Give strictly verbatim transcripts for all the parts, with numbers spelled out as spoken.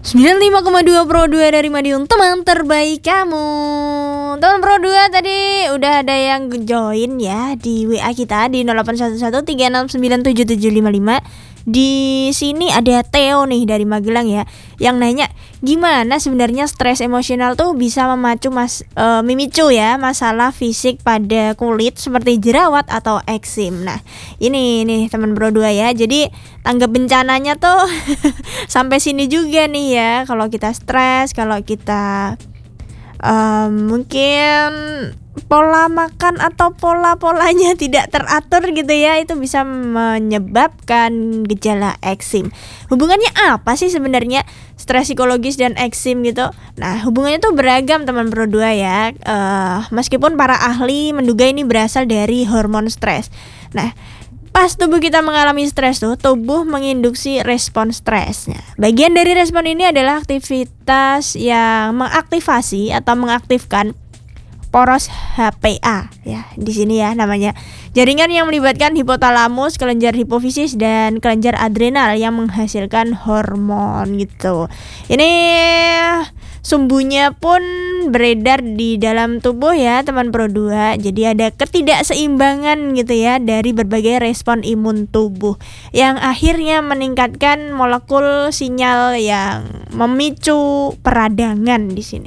sembilan puluh lima koma dua Pro dua dari Madiun, teman terbaik kamu. Teman Pro dua tadi udah ada yang join ya di W A kita di nol delapan satu satu tiga enam sembilan tujuh tujuh lima lima. Di sini ada Theo nih dari Magelang ya, yang nanya gimana sebenarnya stres emosional tuh bisa memacu mas e, memicu ya masalah fisik pada kulit seperti jerawat atau eksim. Nah, ini nih teman Pro dua ya. Jadi tanggap bencananya tuh sampai sini juga nih ya. Kalau kita stres, kalau kita um, mungkin pola makan atau pola-polanya tidak teratur gitu ya, itu bisa menyebabkan gejala eksim. Hubungannya apa sih sebenarnya stres psikologis dan eksim gitu? Nah, hubungannya tuh beragam teman Pro dua ya. Uh, meskipun para ahli menduga ini berasal dari hormon stres. Nah, pas tubuh kita mengalami stres tuh, tubuh menginduksi respon stresnya. Bagian dari respon ini adalah aktivitas yang mengaktifasi atau mengaktifkan poros H P A ya, di sini ya namanya. Jaringan yang melibatkan hipotalamus, kelenjar hipofisis dan kelenjar adrenal yang menghasilkan hormon gitu. Ini sumbunya pun beredar di dalam tubuh ya teman Pro dua. Jadi ada ketidakseimbangan gitu ya dari berbagai respon imun tubuh yang akhirnya meningkatkan molekul sinyal yang memicu peradangan di sini.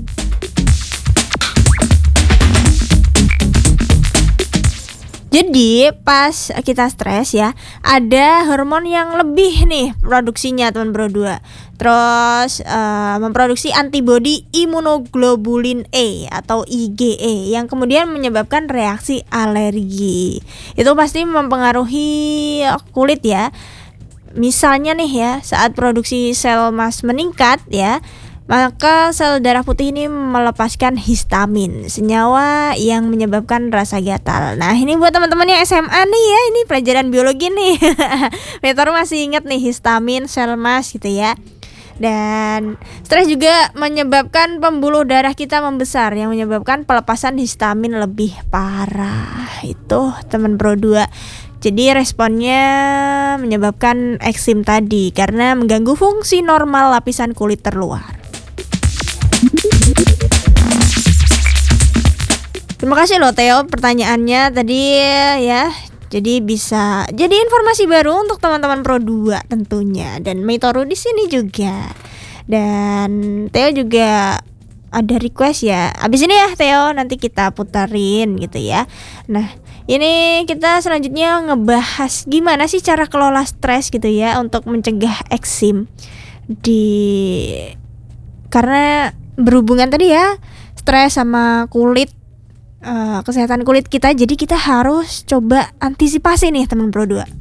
Jadi pas kita stres ya, ada hormon yang lebih nih produksinya teman Pro dua. Terus uh, memproduksi antibodi imunoglobulin E atau I G E yang kemudian menyebabkan reaksi alergi. Itu pasti mempengaruhi kulit ya. Misalnya nih ya, saat produksi sel emas meningkat ya, maka sel darah putih ini melepaskan histamin, senyawa yang menyebabkan rasa gatal. Nah, ini buat teman-teman yang S M A nih ya, ini pelajaran biologi nih. Meteor masih ingat nih histamin, sel emas gitu ya. Dan stres juga menyebabkan pembuluh darah kita membesar yang menyebabkan pelepasan histamin lebih parah. Itu teman Pro dua. Jadi responnya menyebabkan eksim tadi karena mengganggu fungsi normal lapisan kulit terluar. Terima kasih loh Theo pertanyaannya tadi ya. Jadi bisa jadi informasi baru untuk teman-teman Pro dua tentunya, dan Meitoru di sini juga. Dan Theo juga ada request ya. Abis ini ya Theo nanti kita putarin gitu ya. Nah, ini kita selanjutnya ngebahas gimana sih cara kelola stres gitu ya untuk mencegah eksim. Di karena berhubungan tadi ya, stres sama kulit, uh, kesehatan kulit kita, jadi kita harus coba antisipasi nih teman Pro dua.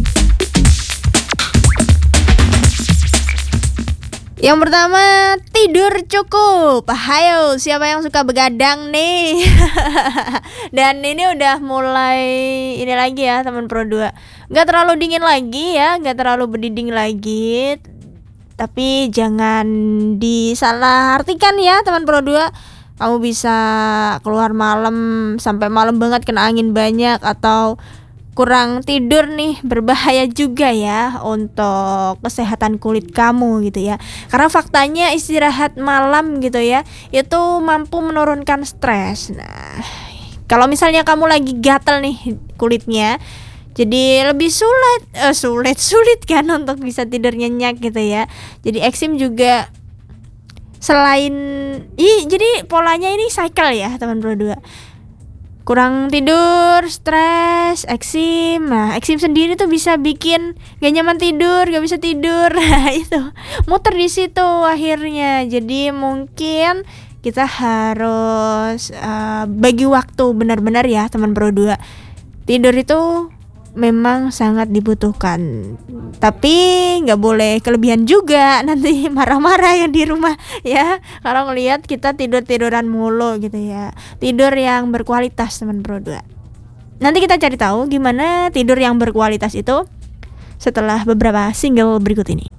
Yang pertama, tidur cukup. Hayo, siapa yang suka begadang nih? Dan ini udah mulai ini lagi ya teman Pro dua. Gak terlalu dingin lagi ya, gak terlalu berdiding lagi. Tapi jangan disalahartikan ya teman Pro dua. Kamu bisa keluar malam sampai malam banget kena angin banyak atau kurang tidur nih, berbahaya juga ya untuk kesehatan kulit kamu gitu ya. Karena faktanya istirahat malam gitu ya, itu mampu menurunkan stres. Nah, kalau misalnya kamu lagi gatel nih kulitnya, jadi lebih sulit eh, sulit sulit kan untuk bisa tidur nyenyak gitu ya. Jadi eksim juga selain ih, jadi polanya ini cycle ya teman Pro dua. Kurang tidur, stres, eksim. Nah, eksim sendiri tuh bisa bikin gak nyaman tidur, gak bisa tidur. Nah, itu muter di situ akhirnya. Jadi mungkin kita harus uh, bagi waktu benar-benar ya teman Pro dua. Tidur itu memang sangat dibutuhkan, tapi nggak boleh kelebihan juga, nanti marah-marah yang di rumah ya kalau ngelihat kita tidur-tiduran mulu gitu ya. Tidur yang berkualitas teman Pro dua. Nanti kita cari tahu gimana tidur yang berkualitas itu setelah beberapa single berikut ini.